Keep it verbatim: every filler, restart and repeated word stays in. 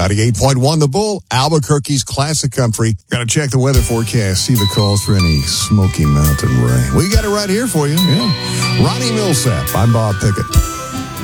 ninety-eight point one The Bull, Albuquerque's classic country. Got to check the weather forecast, see if it calls for any Smoky Mountain rain. We got it right here for you. Yeah. Ronnie Millsap, I'm Bob Pickett.